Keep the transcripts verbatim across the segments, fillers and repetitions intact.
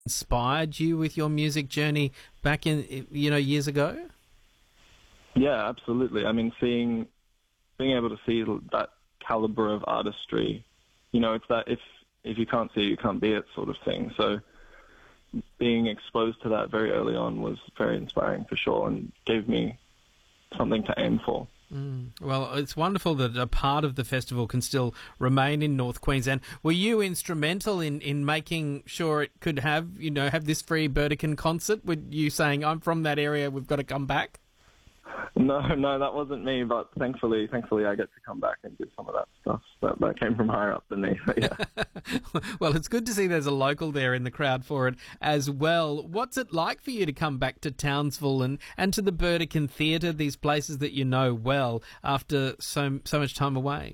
inspired you with your music journey back in, you know, years ago? Yeah, absolutely. I mean, seeing, being able to see that caliber of artistry, you know, it's that if if you can't see it, you can't be it sort of thing. So being exposed to that very early on was very inspiring for sure, and gave me something to aim for. Mm. Well, it's wonderful that a part of the festival can still remain in North Queensland. Were you instrumental in, in making sure it could have, you know, have this free Burdekin concert? Were you saying, I'm from that area, we've got to come back? No, no, that wasn't me, but thankfully, thankfully I get to come back and do some of that stuff. That, that came from higher up than me, but yeah. Well, it's good to see there's a local there in the crowd for it as well. What's it like for you to come back to Townsville and, and to the Burdekin Theatre, these places that you know well, after so so much time away?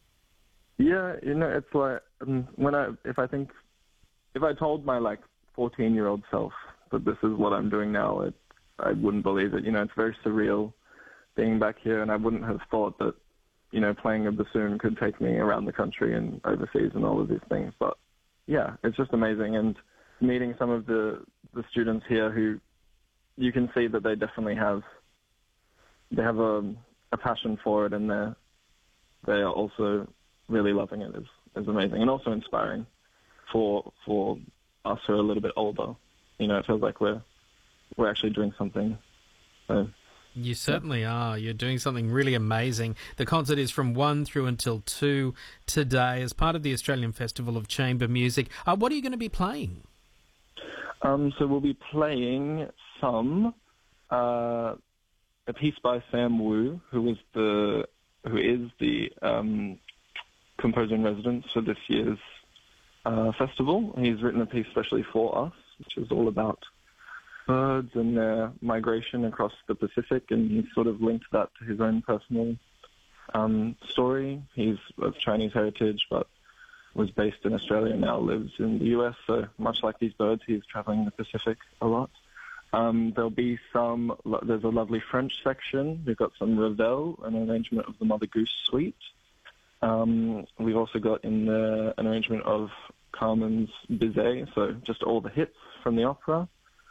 Yeah, you know, it's like, um, when I, if I think, if I told my, like, fourteen-year-old self that this is what I'm doing now, it, I wouldn't believe it. You know, it's very surreal being back here, and I wouldn't have thought that, you know, playing a bassoon could take me around the country and overseas and all of these things. But yeah, it's just amazing. And meeting some of the, the students here who you can see that they definitely have, they have a, a passion for it, and they're, they are also really loving it is, is amazing, and also inspiring for, for us who are a little bit older. You know, it feels like we're, we're actually doing something. So, you certainly are. You're doing something really amazing. The concert is from one through until two today as part of the Australian Festival of Chamber Music. Uh, what are you going to be playing? Um, so we'll be playing some, uh, a piece by Sam Wu, who was the, who is the um, composer in residence for this year's uh, festival. He's written a piece especially for us, which is all about birds and their migration across the Pacific, and he's sort of linked that to his own personal um, story. He's of Chinese heritage, but was based in Australia and now lives in the U S, so much like these birds, he's traveling the Pacific a lot. Um, there'll be some, there's a lovely French section. We've got some Ravel, an arrangement of the Mother Goose Suite. Um, we've also got in there an arrangement of Carmen's Bizet, so just all the hits from the opera.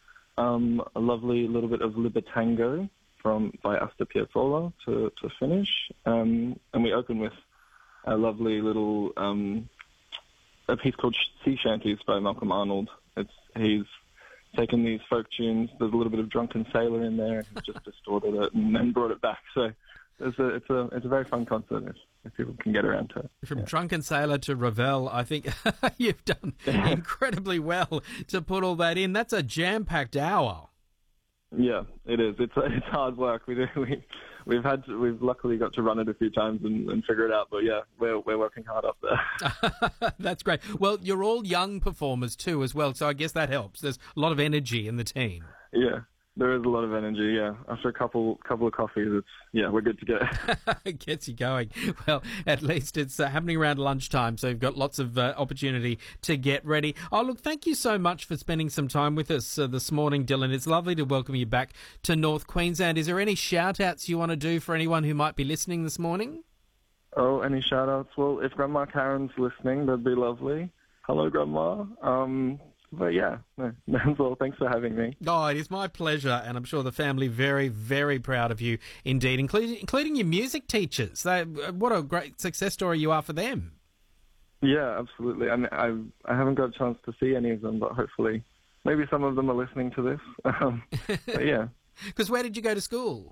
Um, a lovely little bit of Libertango from by Astor Piazzolla to, to finish. Um, and we open with a lovely little um, a piece called Sea Shanties by Malcolm Arnold. It's he's taken these folk tunes. There's a little bit of Drunken Sailor in there. He's just distorted it and then brought it back. So it's a it's a it's a very fun concert if, if people can get around to it. From yeah. Drunken Sailor to Ravel, I think you've done incredibly well to put all that in. That's a jam-packed hour. Yeah, it is. It's it's hard work. We do we we've had to, we've luckily got to run it a few times and, and figure it out. But yeah, we're we're working hard up there. That's great. Well, you're all young performers too, as well. So I guess that helps. There's a lot of energy in the team. Yeah. There is a lot of energy, yeah. After a couple couple of coffees, it's yeah, we're good to go. It gets you going. Well, at least it's uh, happening around lunchtime, so you've got lots of uh, opportunity to get ready. Oh, look, thank you so much for spending some time with us uh, this morning, Dylan. It's lovely to welcome you back to North Queensland. Is there any shout-outs you want to do for anyone who might be listening this morning? Oh, any shout-outs? Well, if Grandma Karen's listening, that'd be lovely. Hello, Grandma. Um... But yeah, no, that's all. Thanks for having me. Oh, it is my pleasure, and I'm sure the family very, very proud of you indeed, including including your music teachers. They, what a great success story you are for them. Yeah, absolutely. I mean, I I haven't got a chance to see any of them, but hopefully, maybe some of them are listening to this. Um, but yeah. Because where did you go to school?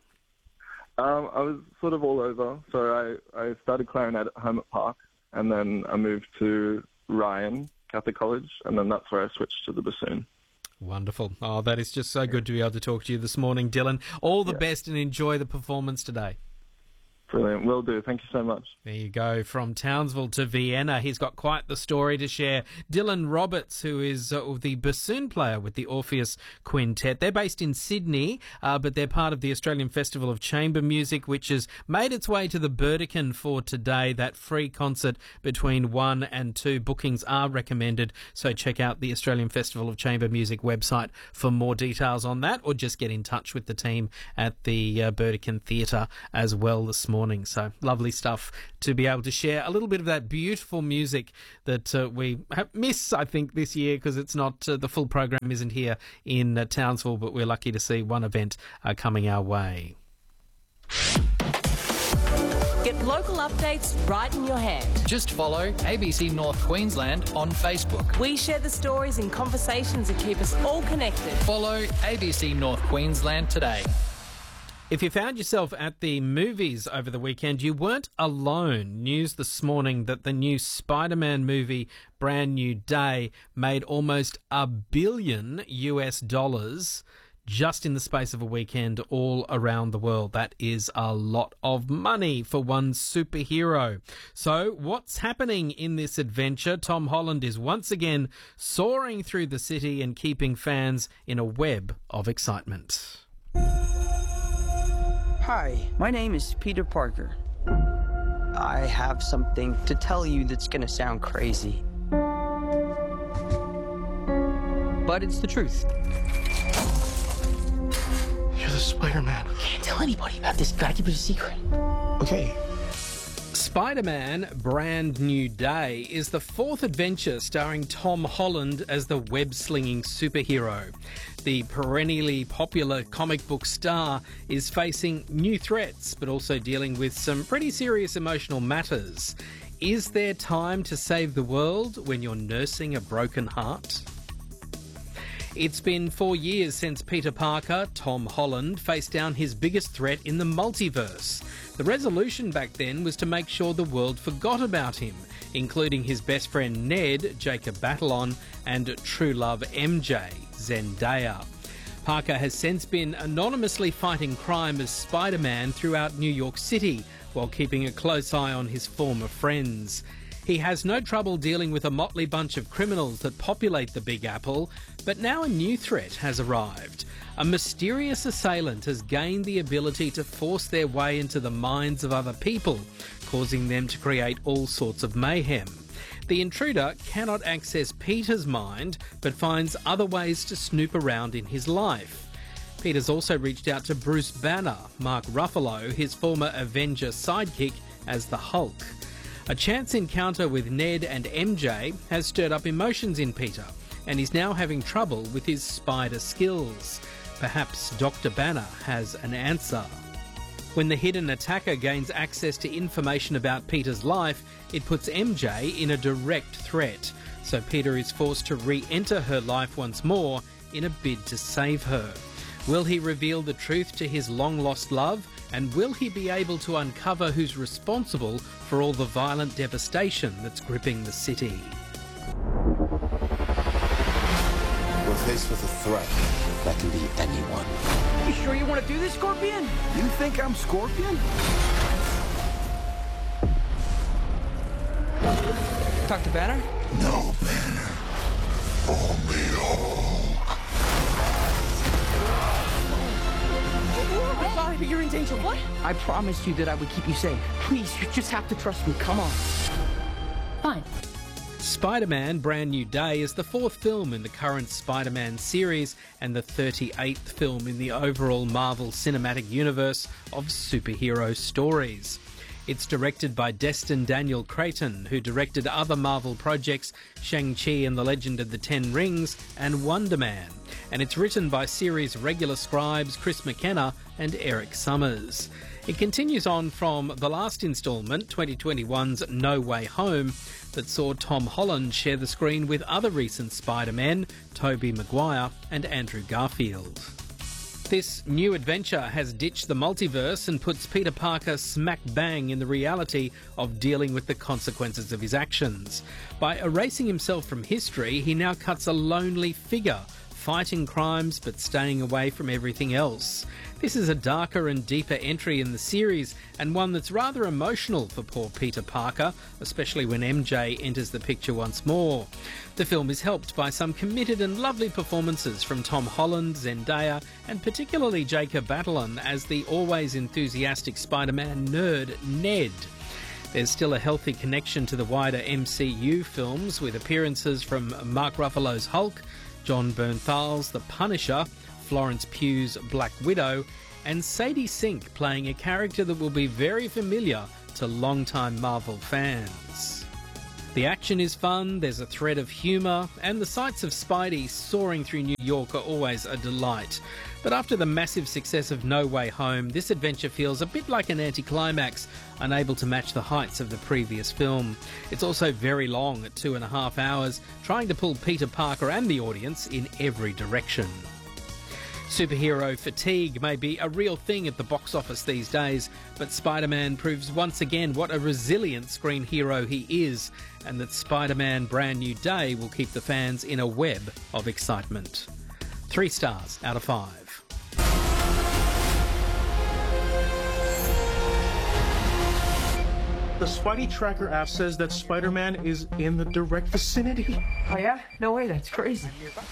Um, I was sort of all over. So I, I started clarinet at home at Park, and then I moved to Ryan Catholic College, and then that's where I switched to the bassoon. Wonderful. Oh, that is just so good to be able to talk to you this morning, Dylan. All the yeah. best and enjoy the performance today. Brilliant. Will do. Thank you so much. There you go. From Townsville to Vienna. He's got quite the story to share. Dylan Roberts, who is uh, the bassoon player with the Orpheus Quintet. They're based in Sydney, uh, but they're part of the Australian Festival of Chamber Music, which has made its way to the Burdekin for today. That free concert between one and two. Bookings are recommended, so check out the Australian Festival of Chamber Music website for more details on that, or just get in touch with the team at the uh, Burdekin Theatre as well this morning. morning. So lovely stuff to be able to share a little bit of that beautiful music that uh, we miss, I think, this year because it's not uh, the full program isn't here in uh, Townsville, but we're lucky to see one event uh, coming our way. Get local updates right in your hand. Just follow A B C North Queensland on Facebook. We share the stories and conversations that keep us all connected. Follow A B C North Queensland today. If you found yourself at the movies over the weekend, you weren't alone. News this morning that the new Spider-Man movie, Brand New Day, made almost a billion U S dollars just in the space of a weekend all around the world. That is a lot of money for one superhero. So what's happening in this adventure? Tom Holland is once again soaring through the city and keeping fans in a web of excitement. Hi, my name is Peter Parker. I have something to tell you that's gonna sound crazy, but it's the truth. You're the Spider-Man. Can't tell anybody about this. Gotta keep it a secret. Okay. Spider-Man Brand New Day is the fourth adventure starring Tom Holland as the web-slinging superhero. The perennially popular comic book star is facing new threats, but also dealing with some pretty serious emotional matters. Is there time to save the world when you're nursing a broken heart? It's been four years since Peter Parker, Tom Holland, faced down his biggest threat in the multiverse. The resolution back then was to make sure the world forgot about him, including his best friend Ned, Jacob Batalon, and true love M J, Zendaya. Parker has since been anonymously fighting crime as Spider-Man throughout New York City, while keeping a close eye on his former friends. He has no trouble dealing with a motley bunch of criminals that populate the Big Apple, but now a new threat has arrived. A mysterious assailant has gained the ability to force their way into the minds of other people, causing them to create all sorts of mayhem. The intruder cannot access Peter's mind, but finds other ways to snoop around in his life. Peter's also reached out to Bruce Banner, Mark Ruffalo, his former Avenger sidekick, as the Hulk. A chance encounter with Ned and M J has stirred up emotions in Peter, and he's now having trouble with his spider skills. Perhaps Doctor Banner has an answer. When the hidden attacker gains access to information about Peter's life, it puts M J in a direct threat, so Peter is forced to re-enter her life once more in a bid to save her. Will he reveal the truth to his long-lost love? And will he be able to uncover who's responsible for all the violent devastation that's gripping the city? We're faced with a threat that can be anyone. You sure you want to do this, Scorpion? You think I'm Scorpion? Doctor Banner? No, Banner. Only Hulk. I'm sorry, but you're in danger. What? I promised you that I would keep you safe. Please, you just have to trust me. Come on. Fine. Spider-Man Brand New Day is the fourth film in the current Spider-Man series and the thirty-eighth film in the overall Marvel Cinematic Universe of superhero stories. It's directed by Destin Daniel Cretton, who directed other Marvel projects, Shang-Chi and the Legend of the Ten Rings and Wonder Man. And it's written by series regular scribes Chris McKenna and Eric Summers. It continues on from the last instalment, twenty twenty-one's No Way Home, that saw Tom Holland share the screen with other recent Spider-Men, Tobey Maguire and Andrew Garfield. This new adventure has ditched the multiverse and puts Peter Parker smack bang in the reality of dealing with the consequences of his actions. By erasing himself from history, he now cuts a lonely figure, fighting crimes but staying away from everything else. This is a darker and deeper entry in the series, and one that's rather emotional for poor Peter Parker, especially when M J enters the picture once more. The film is helped by some committed and lovely performances from Tom Holland, Zendaya, and particularly Jacob Batalon as the always enthusiastic Spider-Man nerd Ned. There's still a healthy connection to the wider M C U films, with appearances from Mark Ruffalo's Hulk, Jon Bernthal's The Punisher, Florence Pugh's Black Widow, and Sadie Sink playing a character that will be very familiar to longtime Marvel fans. The action is fun, there's a thread of humour, and the sights of Spidey soaring through New York are always a delight. But after the massive success of No Way Home, this adventure feels a bit like an anticlimax, unable to match the heights of the previous film. It's also very long at two and a half hours, trying to pull Peter Parker and the audience in every direction. Superhero fatigue may be a real thing at the box office these days, but Spider-Man proves once again what a resilient screen hero he is, and that Spider-Man Brand New Day will keep the fans in a web of excitement. Three stars out of five. The Spidey Tracker app says that Spider-Man is in the direct vicinity. Oh yeah? No way, that's crazy.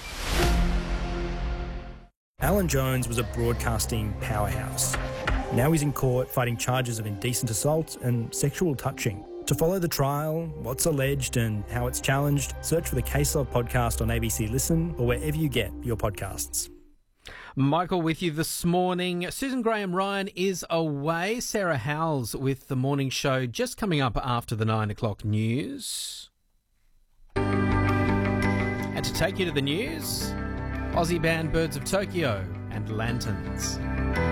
Alan Jones was a broadcasting powerhouse. Now he's in court fighting charges of indecent assault and sexual touching. To follow the trial, what's alleged and how it's challenged, search for the Case Of podcast on A B C Listen or wherever you get your podcasts. Michael with you this morning. Susan Graham-Ryan is away. Sarah Howells with the morning show just coming up after the nine o'clock news. And to take you to the news, Aussie band Birds of Tokyo and Lanterns.